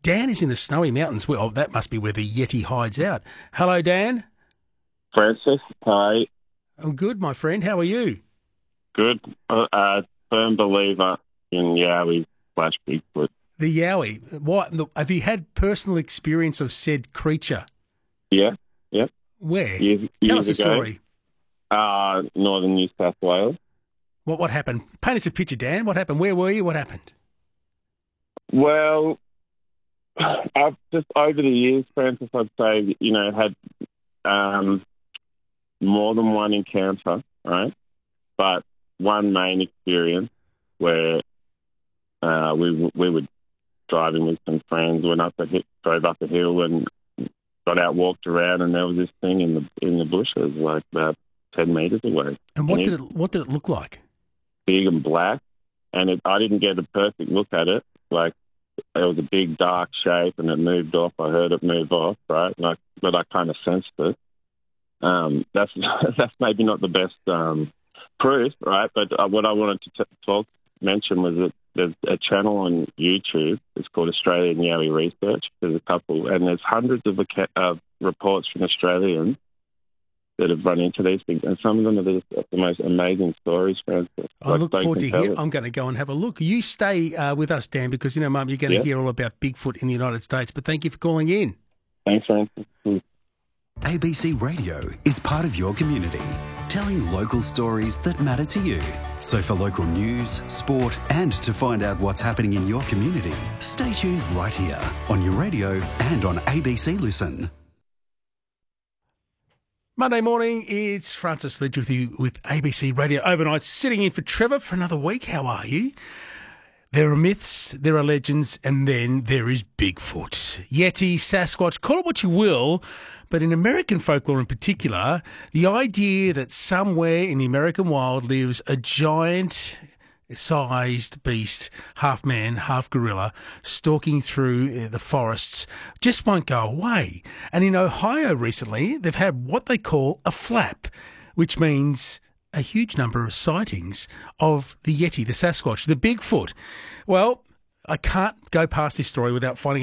Dan is in the Snowy Mountains. Well, that must be where the Yeti hides out. Hello, Dan. Francis, hi. I'm good, my friend. How are you? Good. Firm believer in Yowie/Bigfoot. The Yowie. What? Have you had personal experience of said creature? Yeah, yep. Where? Years Tell us a ago. story. Northern New South Wales. What happened? Paint us a picture, Dan. What happened? Where were you? What happened? Well, I've just over the years, Francis, I'd say, had more than one encounter, right? But one main experience where we were driving with some friends, drove up a hill and got out, walked around, and there was this thing in the bushes, like about 10 metres away. And what did it look like? Big and black, and I didn't get a perfect look at it. Like, it was a big dark shape, and it moved off. I heard it move off, right? But I kind of sensed it. That's maybe not the best proof, right? But what I wanted to mention was that there's a channel on YouTube. It's called Australian Yowie Research. There's a couple, and there's hundreds of reports from Australians that have run into these things, and some of them are the most amazing stories, Francis. I look forward to hear. I'm going to go and have a look. You stay with us, Dan, because, Mum, you're going to hear all about Bigfoot in the United States. But thank you for calling in. Thanks, Francis. ABC Radio is part of your community, telling local stories that matter to you. So for local news, sport, and to find out what's happening in your community, stay tuned right here on your radio and on ABC Listen. Monday morning, it's Francis Ledge with you with ABC Radio Overnight, sitting in for Trevor for another week. How are you? There are myths, there are legends, and then there is Bigfoot. Yeti, Sasquatch, call it what you will, but in American folklore in particular, the idea that somewhere in the American wild lives a giant-sized beast, half man, half gorilla, stalking through the forests just won't go away. And in Ohio recently, they've had what they call a flap, which means a huge number of sightings of the Yeti, the Sasquatch, the Bigfoot. Well, I can't go past this story without finding